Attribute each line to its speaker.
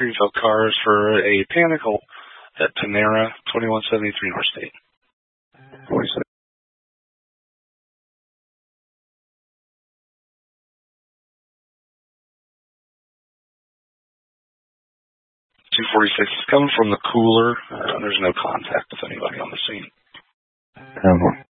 Speaker 1: Greenfield cars for a panicle at Panera, 2173 North State.
Speaker 2: 47.
Speaker 1: 246 is coming from the cooler. There's no contact with anybody on the scene.
Speaker 2: 10-4.